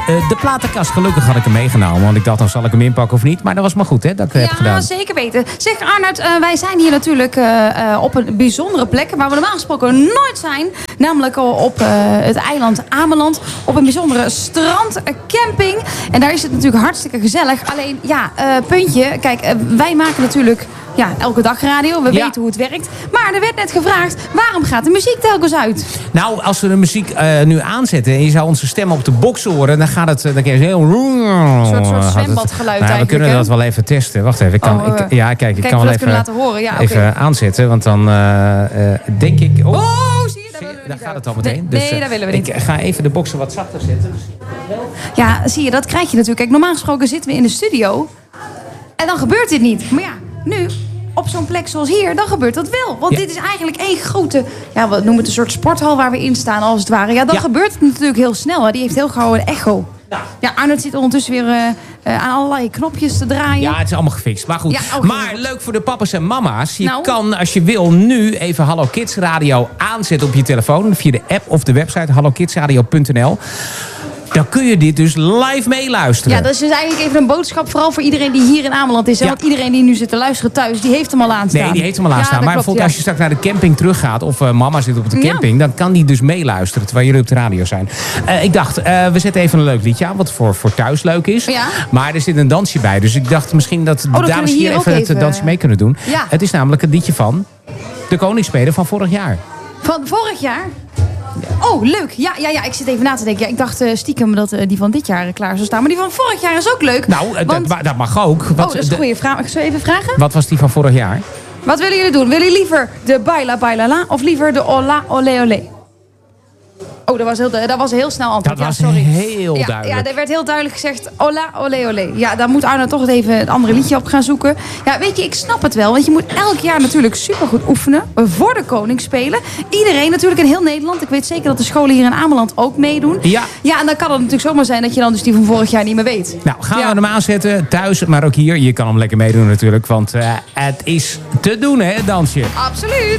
de platenkast. Gelukkig had ik hem meegenomen. Want ik dacht, dan zal ik hem inpakken of niet. Maar dat was maar goed, hè, dat ik het heb gedaan. Ja, zeker weten. Zeg Arnoud, wij zijn hier natuurlijk op een bijzondere plek. Waar we normaal gesproken nooit zijn. Namelijk op het eiland Ameland. Op een bijzondere strandcamping. En daar is het natuurlijk hartstikke gezellig. Alleen, ja, puntje. Kijk, wij maken natuurlijk... Ja, elke dag radio. We weten hoe het werkt. Maar er werd net gevraagd, waarom gaat de muziek telkens uit? Nou, als we de muziek nu aanzetten en je zou onze stem op de box horen, dan gaat het... Dan krijg je heel... Een soort zwembadgeluid eigenlijk. We kunnen dat wel even testen. Wacht even. Ik kan wel even, laten horen. Ja, even aanzetten. Want dan denk ik... Zie je, daar gaat het al meteen. Nee, dat willen we niet. Ik ga even de boxen wat zachter zetten. Ja, zie je, dat krijg je natuurlijk. Kijk, normaal gesproken zitten we in de studio. En dan gebeurt dit niet. Maar ja, nu... op zo'n plek zoals hier, dan gebeurt dat wel. Want dit is eigenlijk één grote... ja, we noemen het een soort sporthal waar we in staan, als het ware. Ja, dan gebeurt het natuurlijk heel snel. Hè. Die heeft heel gauw een echo. Ja, Arnold zit ondertussen weer aan allerlei knopjes te draaien. Ja, het is allemaal gefixt. Maar goed. Ja, maar leuk voor de papa's en mama's. Je kan, als je wil, nu even Hallo Kids Radio aanzetten op je telefoon. Via de app of de website hallokidsradio.nl. Dan kun je dit dus live meeluisteren. Ja, dat is dus eigenlijk even een boodschap. Vooral voor iedereen die hier in Ameland is. Hè? Want iedereen die nu zit te luisteren thuis, die heeft hem al aanstaan. Nee, die heeft hem al aanstaan. Maar bijvoorbeeld als je straks naar de camping teruggaat... of mama zit op de camping... dan kan die dus meeluisteren terwijl jullie op de radio zijn. Ik dacht, we zetten even een leuk liedje aan... wat voor thuis leuk is. Ja. Maar er zit een dansje bij. Dus ik dacht misschien dat de dames hier even het dansje mee kunnen doen. Ja. Het is namelijk het liedje van... de Koningsspelen van vorig jaar. Van vorig jaar? Oh, leuk. Ja, ik zit even na te denken. Ja, ik dacht stiekem dat die van dit jaar klaar zou staan. Maar die van vorig jaar is ook leuk. Nou, dat mag ook. Dat is een goede vraag. Mag ik zo even vragen? Wat was die van vorig jaar? Wat willen jullie doen? Willen jullie liever de Baila Baila La of liever de Ola Ole Ole? Oh, dat was heel snel antwoord. Dat was heel duidelijk. Ja, er werd heel duidelijk gezegd, Ola Ole Ole. Ja, daar moet Arno toch even het andere liedje op gaan zoeken. Ja, weet je, ik snap het wel. Want je moet elk jaar natuurlijk supergoed oefenen voor de Koningsspelen. Iedereen natuurlijk in heel Nederland. Ik weet zeker dat de scholen hier in Ameland ook meedoen. Ja, en dan kan het natuurlijk zomaar zijn dat je dan dus die van vorig jaar niet meer weet. Nou, gaan we hem aanzetten. Thuis, maar ook hier. Je kan hem lekker meedoen natuurlijk. Want het is te doen, hè, het dansje. Absoluut.